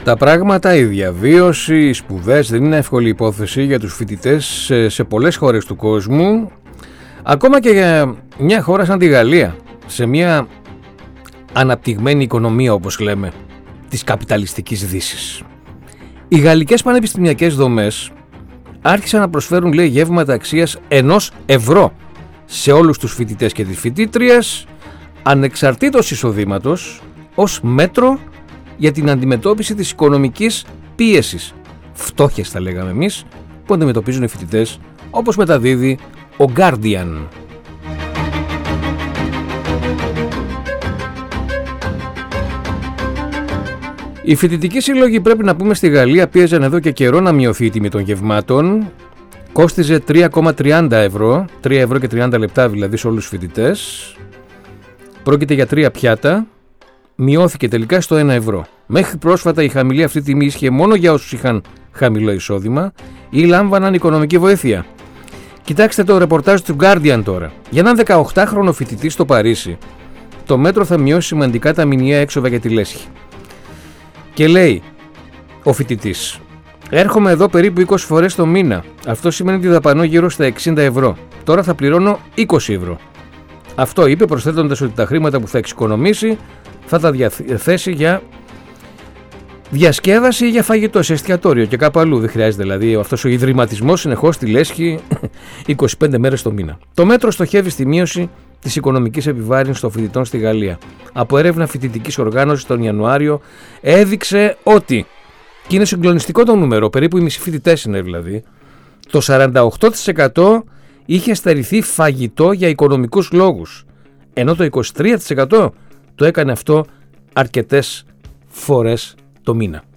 Τα πράγματα, η διαβίωση, οι σπουδές δεν είναι εύκολη υπόθεση για τους φοιτητές σε πολλές χώρες του κόσμου, ακόμα και για μια χώρα σαν τη Γαλλία, σε μια αναπτυγμένη οικονομία, όπως λέμε, της καπιταλιστικής δύσης. Οι γαλλικές πανεπιστημιακές δομές άρχισαν να προσφέρουν, λέει, γεύματα αξίας 1 ευρώ σε όλους τους φοιτητές και τις φοιτήτριες, ανεξαρτήτως εισοδήματος, ως μέτρο για την αντιμετώπιση της οικονομικής πίεσης, φτώχειας θα λέγαμε εμείς, που αντιμετωπίζουν οι φοιτητές, όπως μεταδίδει ο Guardian. Οι φοιτητικοί σύλλογοι, πρέπει να πούμε, στη Γαλλία πίεζαν εδώ και καιρό να μειωθεί η τιμή των γευμάτων. Κόστιζε 3,30 ευρώ, 3 ευρώ και 30 λεπτά δηλαδή σε όλους τους φοιτητές. Πρόκειται για 3 πιάτα. Μειώθηκε τελικά στο 1 ευρώ. Μέχρι πρόσφατα η χαμηλή αυτή τιμή ίσχυε μόνο για όσους είχαν χαμηλό εισόδημα ή λάμβαναν οικονομική βοήθεια. Κοιτάξτε το ρεπορτάζ του Guardian τώρα. Για έναν 18χρονο φοιτητή στο Παρίσι, το μέτρο θα μειώσει σημαντικά τα μηνιαία έξοδα για τη λέσχη. Και λέει ο φοιτητής: έρχομαι εδώ περίπου 20 φορές το μήνα. Αυτό σημαίνει ότι δαπανώ γύρω στα 60 ευρώ. Τώρα θα πληρώνω 20 ευρώ. Αυτό είπε, προσθέτοντας ότι τα χρήματα που θα εξοικονομήσει θα τα διαθέσει για διασκέδαση ή για φαγητό σε εστιατόριο και κάπου αλλού. Δεν χρειάζεται δηλαδή αυτός ο ιδρυματισμός συνεχώς στη λέσχη 25 μέρες το μήνα. Το μέτρο στοχεύει στη μείωση της οικονομικής επιβάρυνσης των φοιτητών στη Γαλλία. Από έρευνα φοιτητικής οργάνωσης τον Ιανουάριο έδειξε ότι, και είναι συγκλονιστικό το νούμερο, περίπου οι μισοί φοιτητές είναι δηλαδή, το 48% είχε στερηθεί φαγητό για οικονομικούς λόγους, ενώ το 23% το έκανε αυτό αρκετές φορές το μήνα.